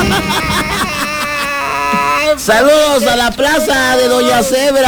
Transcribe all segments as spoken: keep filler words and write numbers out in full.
Saludos a la plaza de Doña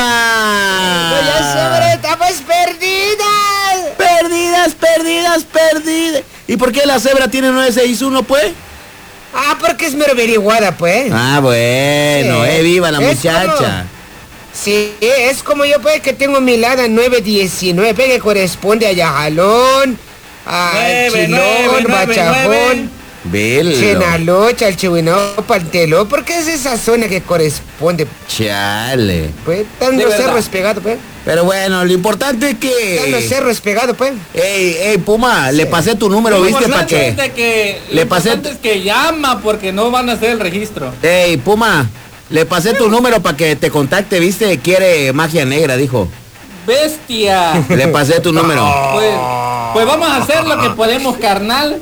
Zebra. Doña Zebra, estamos perdidas. Perdidas, perdidas, perdidas. ¿Y por qué la Zebra tiene nueve seis uno, pues? Ah, porque es mero averiguada, pues. Ah, bueno, sí. eh, viva la es muchacha. Como, sí, es como yo, pues, que tengo mi lada nueve diecinueve, que corresponde a Yajalón, a Chilón, Bachajón. Velo. Chenaló, Chalchihuinó, Panteló, porque es esa zona que corresponde. Chale. Pues, están los cerros pegados, pues. Pero bueno, lo importante es que... Están los cerros pegados, pues. Ey, ey, Puma, sí. Le pasé tu número, Lo ¿viste? ¿Para qué? Que le lo pasé... importante es que llama, porque no van a hacer el registro. Ey, Puma, le pasé tu número para que te contacte, ¿viste? Quiere magia negra, dijo. Bestia. Le pasé tu número. Pues, pues vamos a hacer lo que podemos, carnal.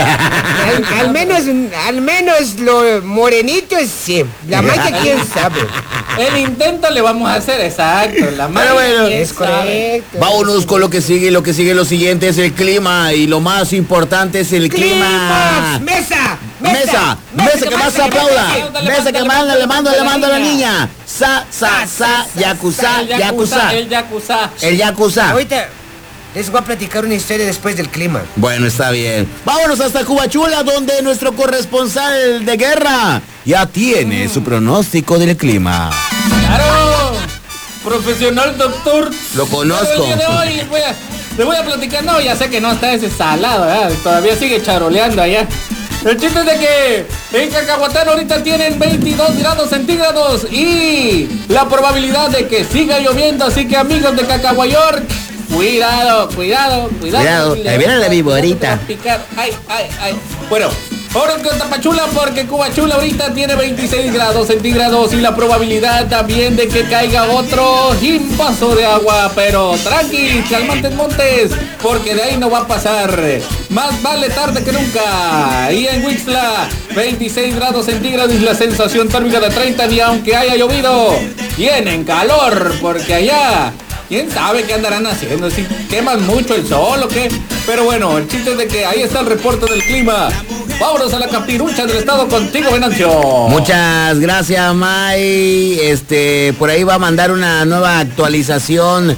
al, al menos al menos lo morenito es sí. La magia quién sabe. El intento le vamos a hacer, exacto. La magia bueno, es correcto. Vámonos con lo que sigue. Lo que sigue lo siguiente es el clima. Y lo más importante es el clima. Mesa, mesa, mesa, mesa que más se aplauda. Mesa que manda, le mando, le mando a la niña. Sa, sa, sa, yakuza, yakuza. El yakuza. El yakuza. Ahorita les voy a platicar una historia después del clima. Bueno, está bien. Vámonos hasta Cubachula, donde nuestro corresponsal de guerra ya tiene mm. su pronóstico del clima. ¡Claro! Profesional doctor. Lo conozco. El día de hoy les voy, a, les voy a platicar. No, ya sé que no está ese salado, ¿verdad? Todavía sigue charoleando allá. El chiste es de que en Cacahuatán ahorita tienen veintidós grados centígrados y la probabilidad de que siga lloviendo. Así que, amigos de Cacahuayork, Cuidado, cuidado, cuidado. Cuidado, ahí viene la viborita. Ay, ay, ay. Bueno, ahora con Tapachula, porque Cubachula ahorita tiene veintiséis grados centígrados y la probabilidad también de que caiga otro vaso de agua. Pero tranqui, calmantes montes, porque de ahí no va a pasar. Más vale tarde que nunca. Y en Huixla, veintiséis grados centígrados y la sensación térmica de treinta, ni aunque haya llovido. Tienen calor, porque allá... ¿Quién sabe qué andarán haciendo? Si queman mucho el sol o qué. Pero bueno, el chiste es de que ahí está el reporte del clima. Vámonos a la capirucha del estado contigo, Venancio. Muchas gracias, May. Este, por ahí va a mandar una nueva actualización.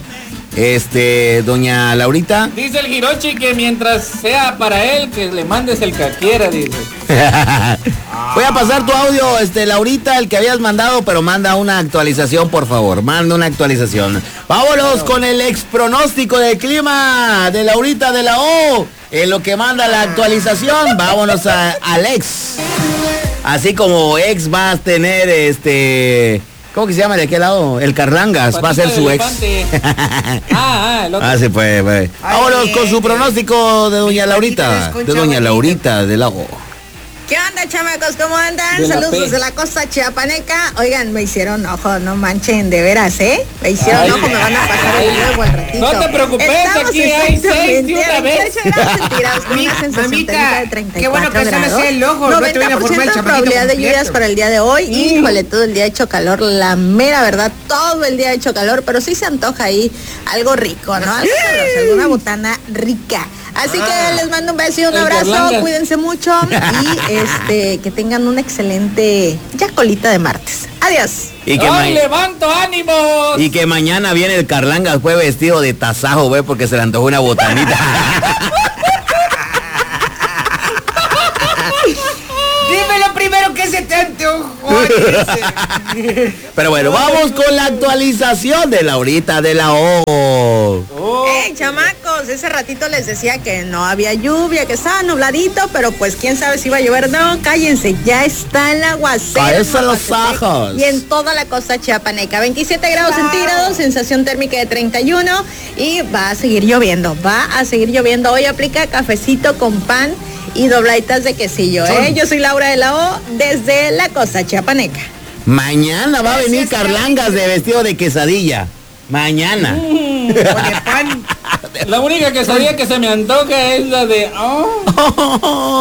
Este, doña Laurita. Dice el Hiroshi que mientras sea para él, que le mandes el que quiera, dice. Voy a pasar tu audio, este, Laurita, el que habías mandado, pero manda una actualización, por favor. Manda una actualización. Vámonos bueno. con el ex pronóstico del clima de Laurita de la O. En lo que manda la actualización, vámonos a Alex. Así como ex va a tener este... ¿Cómo que se llama de aquel lado? El Carlangas, va a ser su ex. ah, ah, el otro. Ah, sí, pues, pues. Vámonos con su pronóstico de doña Laurita. De doña Laurita de la O. ¿Qué onda, chamacos? ¿Cómo andan? De Saludos desde la costa chiapaneca. Oigan, me hicieron ojo, no manchen, de veras, ¿eh? Me hicieron ay, ojo, me van a pasar el huevo al ratito. No te preocupes, Estamos aquí hay seis de una vez. Con una sensación térmica de treinta y cuatro qué bueno que grados. el ojo, noventa por ciento de probabilidad de lluvias para el día de hoy. Mm. Híjole, todo el día ha hecho calor, la mera verdad, todo el día ha hecho calor, pero sí se antoja ahí algo rico, ¿no? Algo sabroso, alguna botana rica. Así ah, que les mando un beso y un abrazo, cuídense mucho y este que tengan una excelente ya colita de martes. Adiós. Y que ¡ay, levanto ánimos! Y que mañana viene el Carlangas, fue vestido de tasajo, ve, porque se le antojó una botanita. Dímelo primero que se te antojó. Pero bueno, vamos con la actualización de Laurita de la O. Oh. Hey, chamacos, ese ratito les decía que no había lluvia, que estaba nubladito, pero pues quién sabe si iba a llover. No, cállense, ya está el aguacero. Parece los ojos. Y en toda la costa chiapaneca, veintisiete grados wow. centígrados, sensación térmica de treinta y uno y va a seguir lloviendo, va a seguir lloviendo. Hoy aplica cafecito con pan y dobladitas de quesillo, ¿eh? Yo soy Laura de la O, desde la costa chiapaneca. Mañana va a venir Carlangas de vestido de quesadilla. Mañana. Mm, pan. La única quesadilla que se me antoja es la de... Oh.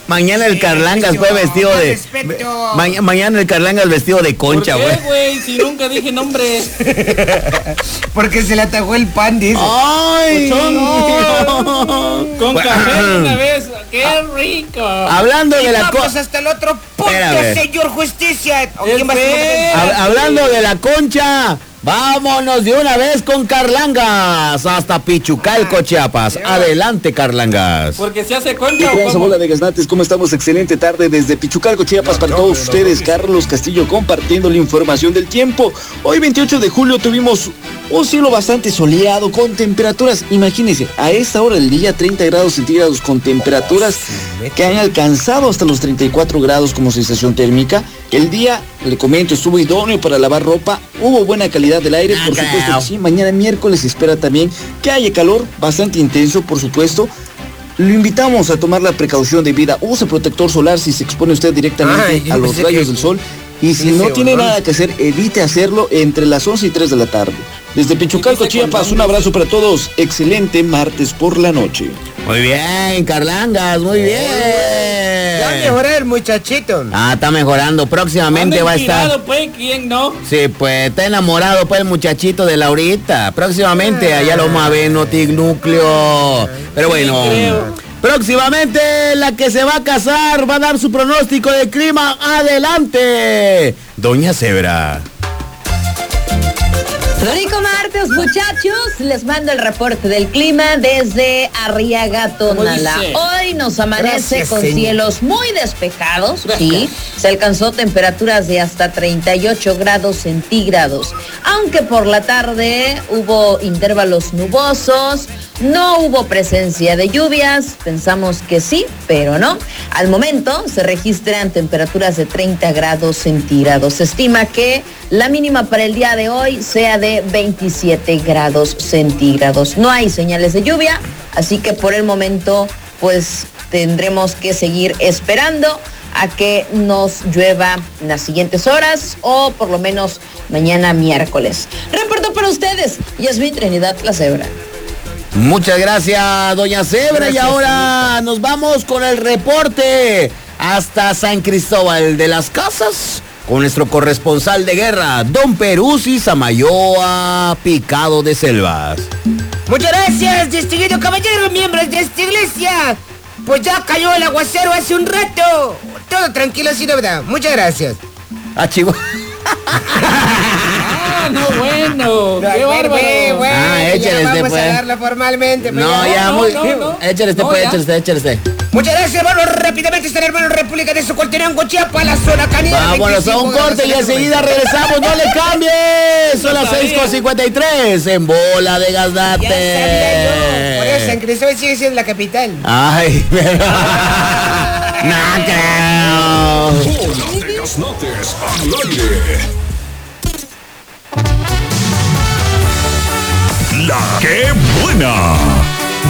Mañana el Carlangas fue vestido de... Ma mañana el Carlangas vestido de concha, güey. ¿Por qué, güey? Si nunca dije nombre. Porque se le atajó el pan, dice. ¡Ay! No. Con café una vez. ¡Qué rico! Hablando de la concha... hasta el otro punto, señor justicia. ¿Quién va a Hablando de la concha... Vámonos de una vez con Carlangas hasta Pichucalco, Chiapas. Adelante, Carlangas. Porque se hace concha. ¿Qué pasa, bola de gaznates? ¿Cómo estamos? Excelente tarde desde Pichucalco, Chiapas para todos ustedes. Carlos Castillo compartiendo la información del tiempo. Hoy veintiocho de julio tuvimos un cielo bastante soleado con temperaturas, imagínense, a esta hora del día treinta grados centígrados con temperaturas que han alcanzado hasta los treinta y cuatro grados como sensación térmica. El día, le comento, estuvo idóneo para lavar ropa, hubo buena calidad del aire, por supuesto que sí. Mañana miércoles se espera también que haya calor bastante intenso, por supuesto. Lo invitamos a tomar la precaución debida. Use protector solar si se expone usted directamente Ay, a los rayos que... del sol. Y si no tiene honor. nada que hacer, evite hacerlo entre las once y tres de la tarde. Desde Pichucalco, Chiapas, un abrazo para todos. Excelente martes por la noche. Muy bien, Carlangas, muy bien. Ya mejoró el muchachito. Ah, está mejorando. Próximamente va a estar. Pues, ¿quién no? Sí, pues está enamorado pues el muchachito de Laurita. Próximamente ah. allá lo vamos a ver, Notic Núcleo. Pero bueno. Próximamente la que se va a casar va a dar su pronóstico de clima. Adelante, Doña Zebra. Rico martes, muchachos, les mando el reporte del clima desde Arriaga, Tonalá. Hoy nos amanece Gracias, con señor. cielos muy despejados, Gracias. sí, se alcanzó temperaturas de hasta treinta y ocho grados centígrados, aunque por la tarde hubo intervalos nubosos, no hubo presencia de lluvias, pensamos que sí, pero no. Al momento se registran temperaturas de treinta grados centígrados. Se estima que la mínima para el día de hoy sea de veintisiete grados centígrados. No hay señales de lluvia, así que por el momento pues tendremos que seguir esperando a que nos llueva en las siguientes horas o por lo menos mañana miércoles. Reporto para ustedes, Yasmín Trinidad la Zebra. Muchas gracias, Doña Zebra. Gracias, y ahora sí. nos vamos con el reporte hasta San Cristóbal de las Casas con nuestro corresponsal de guerra, Don Peruzzi Samayoa Picado de Selvas. Muchas gracias, distinguido caballero, miembros de esta iglesia. Pues ya cayó el aguacero hace un rato. Todo tranquilo, sin novedad. Muchas gracias. Ah, chivo. Ah, no, bueno. Qué bárbaro. Bueno, bueno, ah, échale este, vamos pues. a darlo formalmente. No, ya, ya, muy. No, no, no. Échale este, no, pues, échale este, échale este. Muchas gracias, hermano. Rápidamente está el hermano República de Socoltenango, Chiapas, la zona canina. Vámonos a un corte y enseguida regresamos. No le cambies. Son las seis con cincuenta y tres en Bola de Gaznate. Por eso, San Cristóbal sigue siendo la capital. Ay, pero... no creo. Bola de Gaznates al aire. La que buena.